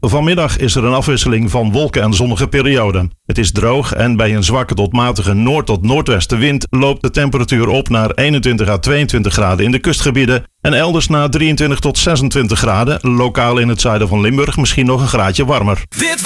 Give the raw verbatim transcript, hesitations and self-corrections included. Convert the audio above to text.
Vanmiddag is er een afwisseling van wolken en zonnige perioden. Het is droog en bij een zwakke tot matige noord- tot noordwestenwind loopt de temperatuur op naar eenentwintig à tweeëntwintig graden in de kustgebieden en elders naar drieëntwintig tot zesentwintig graden, lokaal in het zuiden van Limburg misschien nog een graadje warmer. Dit